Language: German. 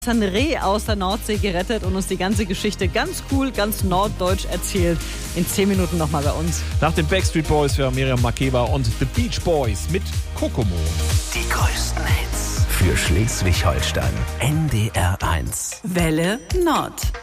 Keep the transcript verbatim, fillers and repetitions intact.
Ein Reh aus der Nordsee gerettet und uns die ganze Geschichte ganz cool, ganz norddeutsch erzählt. In zehn Minuten nochmal bei uns. Nach den Backstreet Boys für Miriam Makeba und The Beach Boys mit Kokomo. Die größten Hits für Schleswig-Holstein. N D R eins. Welle Nord.